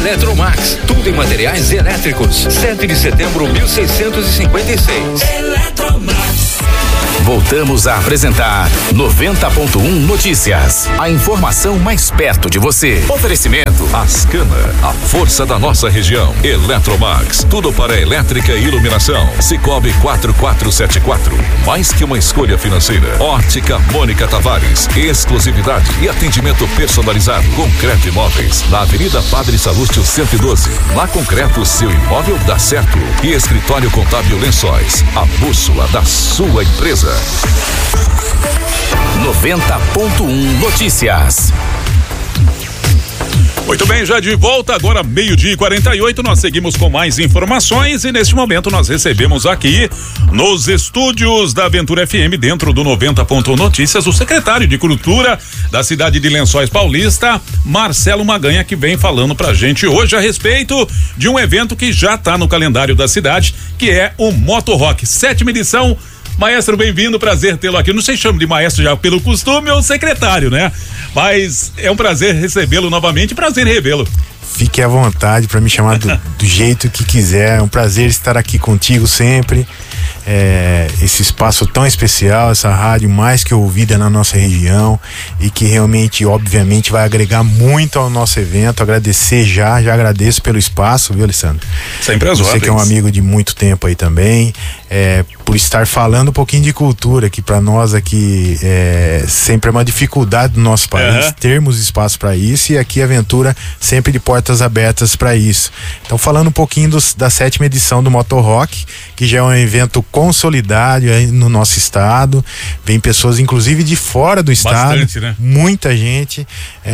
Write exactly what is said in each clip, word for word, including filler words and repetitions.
Eletromax, tudo em materiais elétricos. sete de setembro, mil seiscentos e cinquenta e seis. Eletromax. Voltamos a apresentar noventa ponto um Notícias. A informação mais perto de você. Oferecimento Ascana, a força da nossa região. Eletromax, tudo para elétrica e iluminação. Cicobi quatro quatro sete quatro. Mais que uma escolha financeira. Ótica Mônica Tavares, exclusividade e atendimento personalizado. Concreto Imóveis, na Avenida Padre Salúcio cento e doze. Na Concreto, seu imóvel dá certo. E Escritório Contábil Lençóis, a bússola da sua empresa. noventa ponto um Notícias. Muito bem, já de volta, agora meio-dia e quarenta e oito, nós seguimos com mais informações e neste momento nós recebemos aqui nos estúdios da Aventura F M, dentro do noventa ponto um Notícias, o secretário de Cultura da cidade de Lençóis Paulista, Marcelo Maganha, que vem falando pra gente hoje a respeito de um evento que já tá no calendário da cidade, que é o Moto Rock, sétima edição. Maestro, bem-vindo, prazer tê-lo aqui. Eu não sei se chamo de maestro já pelo costume ou secretário, né? Mas é um prazer recebê-lo novamente e prazer revê-lo. Fique à vontade para me chamar do, do jeito que quiser. É um prazer estar aqui contigo sempre. É, esse espaço tão especial, essa rádio mais que ouvida na nossa região e que realmente, obviamente, vai agregar muito ao nosso evento. Agradecer já, já agradeço pelo espaço, viu, Alessandro? Sempre as Você ordens. que é um amigo de muito tempo aí também, é, por estar falando um pouquinho de cultura, que para nós aqui é, sempre é uma dificuldade do nosso país, uhum. termos espaço para isso, e aqui a Aventura sempre de portas abertas para isso. Então, falando um pouquinho dos, da sétima edição do Moto Rock, que já é um evento consolidado aí no nosso estado, vem pessoas inclusive de fora do estado. Bastante, né? Muita gente.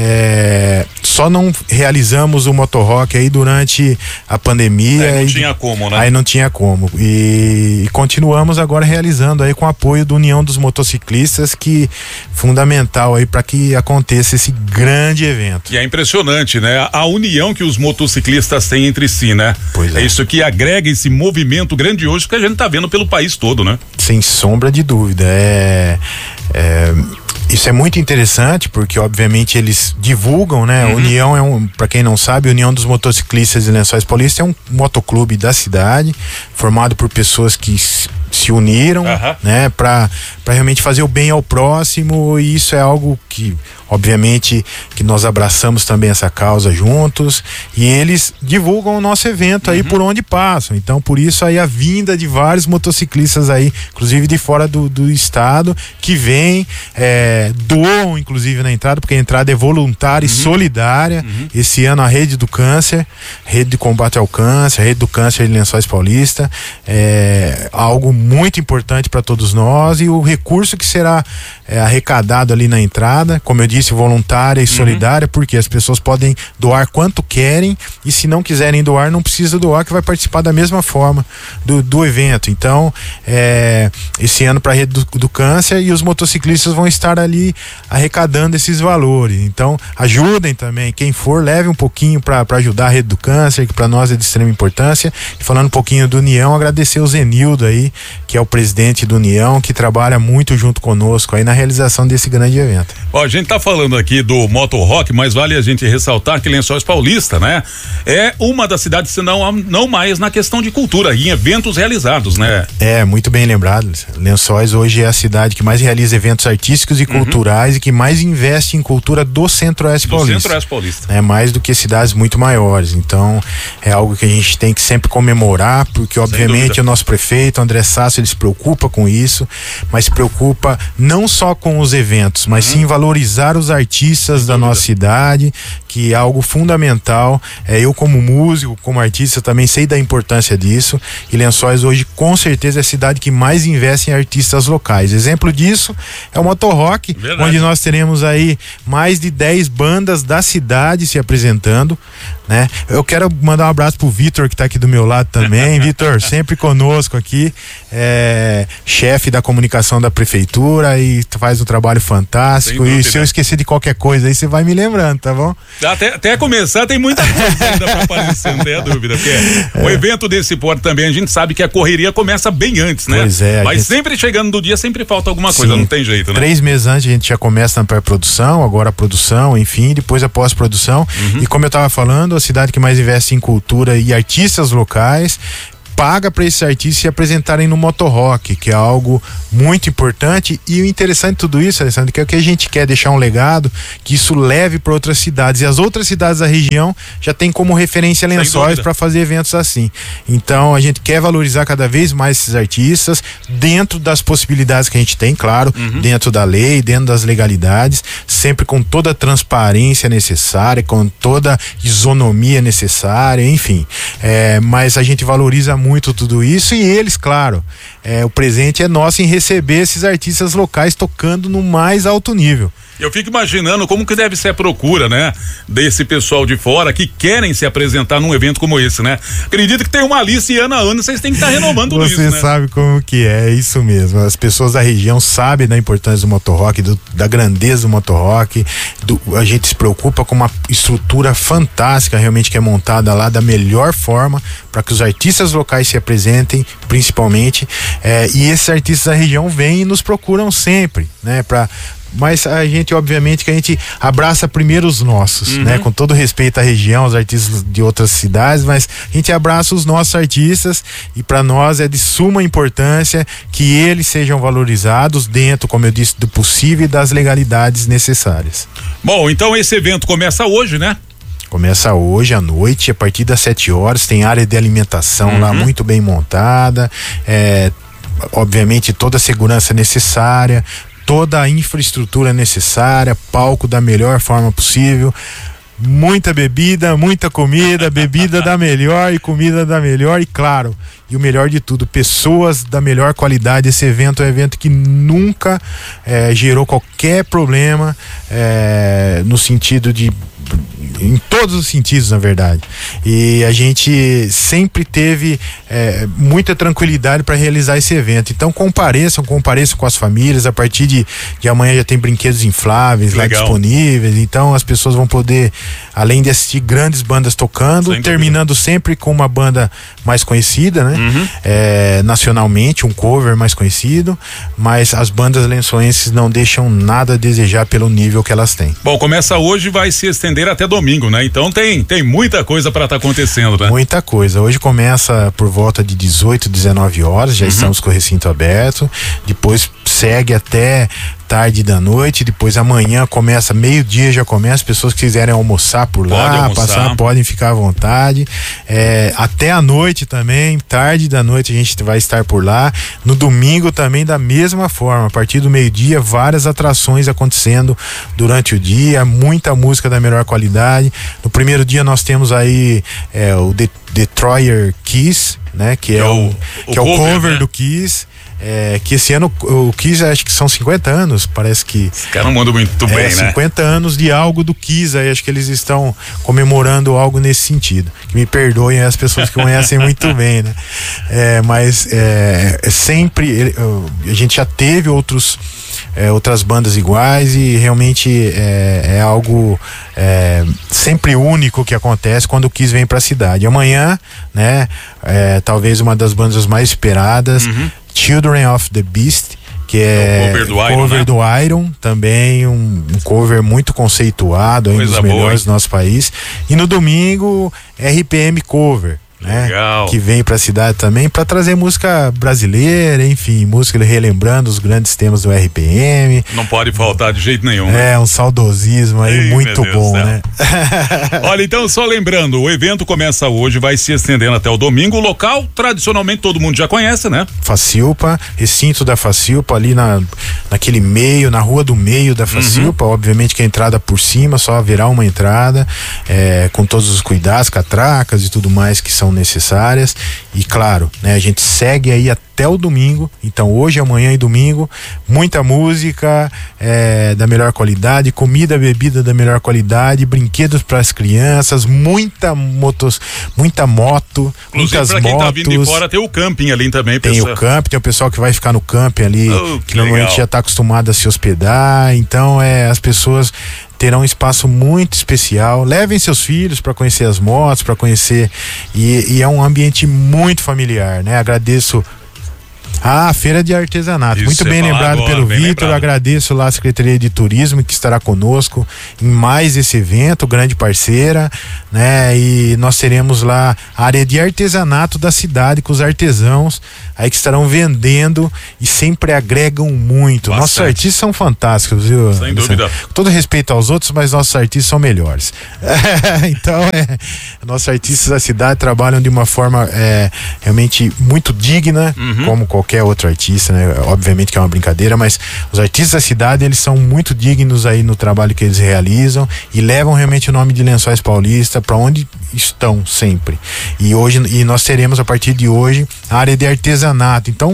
É, só não realizamos o Moto Rock aí durante a pandemia. É, não e, tinha como, né? Aí não tinha como. E, e continuamos agora realizando aí com o apoio da União dos Motociclistas, que fundamental aí para que aconteça esse grande evento. E é impressionante, né? A união que os motociclistas têm entre si, né? Pois é. É isso que agrega esse movimento grandioso que a gente tá vendo pelo país todo, né? Sem sombra de dúvida. É, é, isso é muito interessante porque, obviamente, eles divulgam, né? Uhum. A União é um, para quem não sabe, a União dos Motociclistas de Lençóis Paulista é um motoclube da cidade, formado por pessoas que se uniram, uhum. né, para para realmente fazer o bem ao próximo, e isso é algo que, obviamente, que nós abraçamos também essa causa juntos, e eles divulgam o nosso evento uhum. aí por onde passam. Então, por isso aí a vinda de vários motociclistas aí, inclusive de fora do, do estado, que vêm, é, doam inclusive na entrada, porque a entrada é voluntária uhum. e solidária. Uhum. Esse ano a Rede do Câncer, Rede de Combate ao Câncer, Rede do Câncer de Lençóis Paulista, é algo muito importante para todos nós, e o recurso que será é, arrecadado ali na entrada, como eu disse, voluntária e solidária, uhum. porque as pessoas podem doar quanto querem, e se não quiserem doar, não precisa doar, que vai participar da mesma forma do, do evento. Então, é, esse ano para a Rede do, do Câncer, e os motociclistas vão estar ali arrecadando esses valores. Então, ajudem também, quem for, leve um pouquinho para ajudar a Rede do Câncer, que para nós é de extrema importância. E falando um pouquinho do União, agradecer o Zenildo aí, que é o presidente do União, que trabalha muito junto conosco aí na realização desse grande evento. Ó, a gente tá falando aqui do Moto Rock, mas vale a gente ressaltar que Lençóis Paulista, né, é uma das cidades, se não, não mais na questão de cultura, em eventos realizados, né? É, muito bem lembrado. Lençóis hoje é a cidade que mais realiza eventos artísticos e uhum. culturais, e que mais investe em cultura do Centro-Oeste Paulista. Do Centro-Oeste Paulista. É mais do que cidades muito maiores. Então, é algo que a gente tem que sempre comemorar, porque obviamente o nosso prefeito, André Sasso, ele se preocupa com isso, mas se preocupa não só com os eventos, mas uhum. sim valorizar os artistas da nossa cidade, que é algo fundamental. É, eu como músico, como artista, também sei da importância disso, e Lençóis hoje com certeza é a cidade que mais investe em artistas locais. Exemplo disso é o Moto Rock, verdade. Onde nós teremos aí mais de dez bandas da cidade se apresentando, né? Eu quero mandar um abraço pro Vitor, que tá aqui do meu lado também. Vitor, sempre conosco aqui, é, chefe da comunicação da prefeitura, e faz um trabalho fantástico. E se eu esquecer de qualquer coisa aí, você vai me lembrando, tá bom? Até, até começar tem muita coisa ainda pra aparecer, não tem dúvida. Porque é. O evento desse porte também, a gente sabe que a correria começa bem antes, né? Pois é. Mas gente... sempre chegando do dia, sempre falta alguma coisa, Sim. não tem jeito, né? Três meses antes a gente já começa na pré-produção, agora a produção, enfim, depois a pós-produção. Uhum. E como eu tava falando, a cidade que mais investe em cultura e artistas locais, paga para esses artistas se apresentarem no Motorrock, que é algo muito importante. E o interessante de tudo isso, Alessandro, que é o que a gente quer deixar um legado, que isso leve para outras cidades, e as outras cidades da região já tem como referência Lençóis para fazer eventos assim. Então a gente quer valorizar cada vez mais esses artistas dentro das possibilidades que a gente tem, claro, uhum. dentro da lei, dentro das legalidades, sempre com toda a transparência necessária, com toda a isonomia necessária, enfim. É, mas a gente valoriza muito muito tudo isso, e eles, claro, é, o presente é nosso em receber esses artistas locais tocando no mais alto nível. Eu fico imaginando como que deve ser a procura, né? Desse pessoal de fora que querem se apresentar num evento como esse, né? Acredito que tem uma lista e ano a ano vocês têm que estar tá renovando tudo Você isso, né? Você sabe como que é, é isso mesmo. As pessoas da região sabem da importância do Motorrock, do, da grandeza do Motorrock. Do, a gente se preocupa com uma estrutura fantástica, realmente, que é montada lá da melhor forma para que os artistas locais se apresentem, principalmente. É, e esses artistas da região vêm e nos procuram sempre, né? Para Mas a gente, obviamente, que a gente abraça primeiro os nossos, uhum. né? Com todo respeito à região, aos artistas de outras cidades, mas a gente abraça os nossos artistas, e para nós é de suma importância que eles sejam valorizados dentro, como eu disse, do possível e das legalidades necessárias. Bom, então esse evento começa hoje, né? Começa hoje à noite, a partir das sete horas, tem área de alimentação uhum. lá muito bem montada, é, obviamente toda a segurança necessária, toda a infraestrutura necessária, palco da melhor forma possível, muita bebida, muita comida, bebida da melhor e comida da melhor, e claro, e o melhor de tudo, pessoas da melhor qualidade. Esse evento é um evento que nunca é, gerou qualquer problema, é, no sentido de em todos os sentidos, na verdade, e a gente sempre teve é, muita tranquilidade para realizar esse evento. Então compareçam, compareçam com as famílias. A partir de, de amanhã já tem brinquedos infláveis lá disponíveis, então as pessoas vão poder, além de assistir grandes bandas tocando, Sem terminando dúvida. sempre com uma banda mais conhecida, né? Uhum. É, nacionalmente, um cover mais conhecido, mas as bandas lençoenses não deixam nada a desejar pelo nível que elas têm. Bom, começa hoje, vai se estender até domingo, né? Então tem, tem muita coisa para estar tá acontecendo, né? Muita coisa. Hoje começa por volta de dezoito, dezenove horas, já uhum. estamos com o recinto aberto, depois segue até tarde da noite, depois amanhã começa, meio-dia já começa, as pessoas que quiserem almoçar por lá, Pode almoçar. passar, podem ficar à vontade, é, até a noite também, tarde da noite a gente vai estar por lá. No domingo também da mesma forma, a partir do meio-dia, várias atrações acontecendo durante o dia, muita música da melhor qualidade. No primeiro dia nós temos aí é, o The Destroyer Kiss, né, que, que é o, o que é o cover, cover né? do Kiss. É, que esse ano o Kiss, acho que são cinquenta anos, parece que. Esse cara manda muito bem, é, né? cinquenta anos de algo do Kiss, aí acho que eles estão comemorando algo nesse sentido. Que me perdoem as pessoas que conhecem muito bem, né? É, mas é, é sempre. Ele, a gente já teve outros. É, outras bandas iguais, e realmente é, é algo é, sempre único que acontece quando o Kiss vem para a cidade. Amanhã, né, é, talvez uma das bandas mais esperadas, uhum. Children of the Beast, que é, é cover, do Iron, cover né? do Iron, também um, um cover muito conceituado, um dos melhores do nosso país. E no domingo, R P M Cover, né? Legal. Que vem pra cidade também para trazer música brasileira, enfim, música relembrando os grandes temas do R P M. Não pode faltar de jeito nenhum. É, né? Um saudosismo aí. Ei, muito bom, né? Olha, então só lembrando, o evento começa hoje, vai se estendendo até o domingo. O local, tradicionalmente, todo mundo já conhece, né? Facilpa, recinto da Facilpa, ali na, naquele meio, na rua do meio da Facilpa, uhum. obviamente que a entrada por cima, só haverá uma entrada, é, com todos os cuidados, catracas e tudo mais que são necessárias. E claro, né, a gente segue aí até o domingo. Então hoje, amanhã e domingo, muita música é, da melhor qualidade, comida, bebida da melhor qualidade, brinquedos para as crianças, muita motos, muita moto, inclusive, muitas pra motos. Quem tá vindo de fora, tem o camping ali também. Tem pessoal. o camping, tem o pessoal que vai ficar no camping ali, oh, que que normalmente já está acostumado a se hospedar. Então é, as pessoas terão um espaço muito especial. Levem seus filhos para conhecer as motos, para conhecer, e, e é um ambiente muito familiar, né? Agradeço. Ah, Feira de Artesanato, Isso, muito bem lembrado agora, pelo bem Vitor. lembrado. Agradeço lá a Secretaria de Turismo que estará conosco em mais esse evento, grande parceira, né? E nós teremos lá a área de artesanato da cidade com os artesãos aí que estarão vendendo e sempre agregam muito. Bastante. Nossos artistas são fantásticos, viu? Sem dúvida. Com todo respeito aos outros, mas nossos artistas são melhores. Então, é, nossos artistas da cidade trabalham de uma forma é, realmente muito digna, Uhum. como qualquer outro artista, né? Obviamente que é uma brincadeira, mas os artistas da cidade, eles são muito dignos aí no trabalho que eles realizam e levam realmente o nome de Lençóis Paulista para onde estão sempre. E hoje, e nós teremos a partir de hoje a área de artesanato. Então,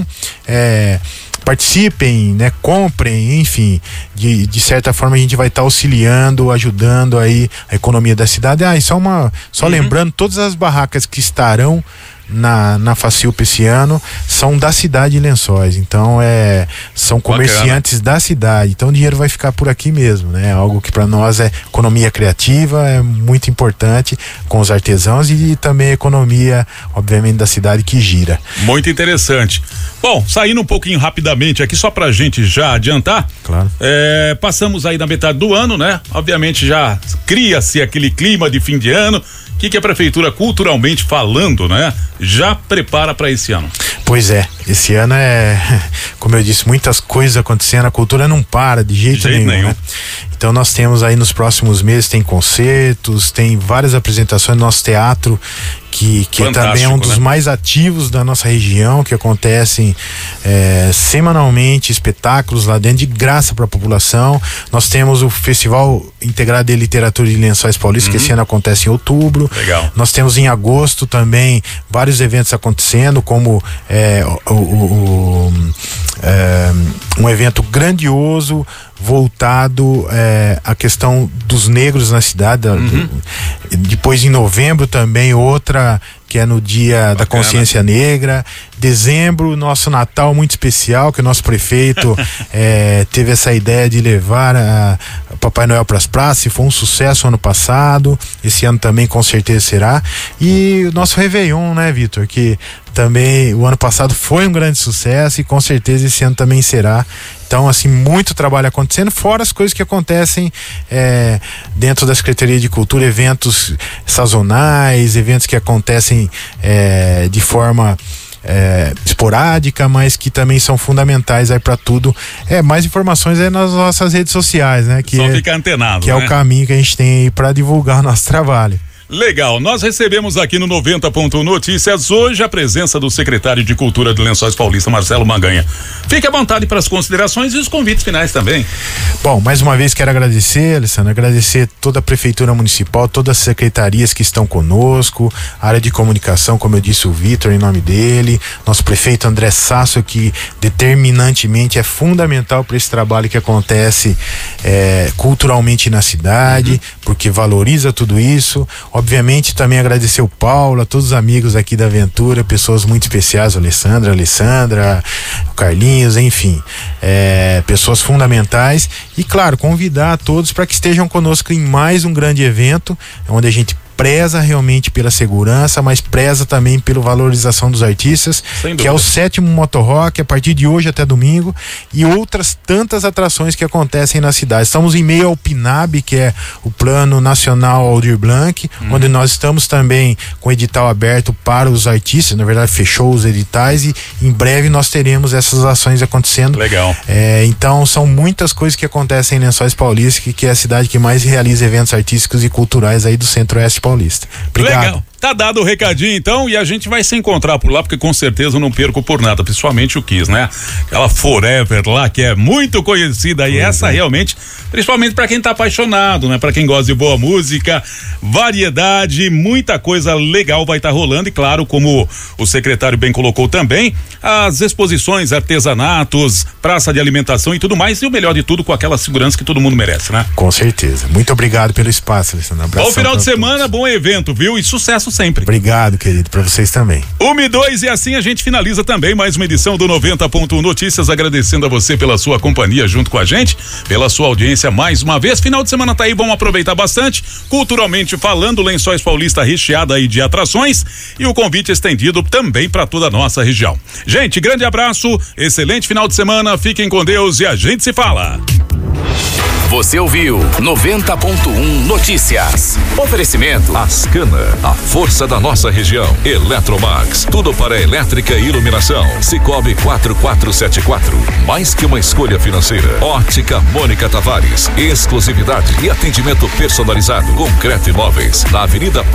é, participem, né? Comprem, enfim, de, de certa forma a gente vai estar tá auxiliando, ajudando aí a economia da cidade. Ah, e só uma, só Uhum. lembrando, todas as barracas que estarão na, na Facilpa esse ano são da cidade de Lençóis, então é, são comerciantes Bacana. da cidade, então o dinheiro vai ficar por aqui mesmo, né? Algo que para nós é economia criativa, é muito importante com os artesãos e também a economia, obviamente, da cidade que gira. Muito interessante. Bom, saindo um pouquinho rapidamente aqui, só pra gente já adiantar. Claro. É, passamos aí na metade do ano, né? Obviamente já cria-se aquele clima de fim de ano. O que, que a prefeitura, culturalmente falando, né, já prepara para esse ano? Pois é, esse ano é, como eu disse, muitas coisas acontecendo, a cultura não para de jeito, de jeito nenhum, nenhum. Né? Então nós temos aí nos próximos meses, tem concertos, tem várias apresentações no nosso teatro, que, que também é um dos, né, mais ativos da nossa região, que acontecem é, semanalmente, espetáculos lá dentro de graça para a população. Nós temos o Festival Integrado de Literatura de Lençóis Paulista, uhum, que esse ano acontece em outubro. Legal. Nós temos em agosto também vários eventos acontecendo, como é, o, o, o, é, um evento grandioso voltado é, à questão dos negros na cidade. Uhum. Do, depois em novembro também outra que é no dia Bacana. da consciência negra. Dezembro, nosso Natal muito especial, que o nosso prefeito é, teve essa ideia de levar a, a Papai Noel para as praças, e foi um sucesso ano passado, esse ano também com certeza será. E o nosso Réveillon, né, Vitor, que também o ano passado foi um grande sucesso e com certeza esse ano também será. Então, assim, muito trabalho acontecendo, fora as coisas que acontecem é, dentro da Secretaria de Cultura, eventos sazonais, eventos que acontecem é, de forma é, esporádica, mas que também são fundamentais aí para tudo. É, mais informações é nas nossas redes sociais, né? Que Só é, fica antenado, que né? é o caminho que a gente tem aí para divulgar o nosso trabalho. Legal, nós recebemos aqui no noventa ponto um Notícias hoje a presença do secretário de Cultura de Lençóis Paulista, Marcelo Manganha. Fique à vontade para as considerações e os convites finais também. Bom, mais uma vez quero agradecer, Alessandro, agradecer toda a Prefeitura Municipal, todas as secretarias que estão conosco, a área de comunicação, como eu disse, o Vitor, em nome dele, nosso prefeito André Sasso, que determinantemente é fundamental para esse trabalho que acontece é, culturalmente na cidade, uhum, porque valoriza tudo isso. Obviamente também agradecer o Paulo, a todos os amigos aqui da Aventura, pessoas muito especiais, o Alessandra, a Alessandra, o Carlinhos, enfim, é, pessoas fundamentais. E claro, convidar a todos para que estejam conosco em mais um grande evento, onde a gente preza realmente pela segurança, mas preza também pela valorização dos artistas, que é o sétimo Moto Rock, a partir de hoje até domingo, e outras tantas atrações que acontecem na cidade. Estamos em meio ao PNAB, que é o Plano Nacional Aldir Blanc, hum. onde nós estamos também com edital aberto para os artistas, na verdade fechou os editais e em breve nós teremos essas ações acontecendo. Legal. É, então são muitas coisas que acontecem em Lençóis Paulista, que, que é a cidade que mais realiza eventos artísticos e culturais aí do Centro-Oeste Paulista. Obrigado. Legal. Tá dado o recadinho então, e a gente vai se encontrar por lá, porque com certeza eu não perco por nada, principalmente o Kiss, né? Aquela Forever lá, que é muito conhecida, e essa é. realmente, principalmente para quem tá apaixonado, né? Para quem gosta de boa música, variedade, muita coisa legal vai estar tá rolando, e claro, como o secretário bem colocou também, as exposições, artesanatos, praça de alimentação e tudo mais, e o melhor de tudo, com aquela segurança que todo mundo merece, né? Com certeza. Muito obrigado pelo espaço, Alessandro. Bom final de semana, bom evento, viu? E sucesso sucesso sempre. Obrigado, querido, pra vocês também. Uma e dois, e assim a gente finaliza também mais uma edição do noventa ponto um Notícias, agradecendo a você pela sua companhia junto com a gente, pela sua audiência mais uma vez. Final de semana tá aí, vamos aproveitar bastante. Culturalmente falando, Lençóis Paulista recheada aí de atrações e o convite estendido também para toda a nossa região. Gente, grande abraço, excelente final de semana, fiquem com Deus e a gente se fala. Você ouviu noventa ponto um Notícias. Oferecimento Ascana, a força da nossa região. Eletromax, tudo para elétrica e iluminação. Cicobi quatro quatro sete quatro, mais que uma escolha financeira. Ótica Mônica Tavares, exclusividade e atendimento personalizado. Concreto Imóveis, na Avenida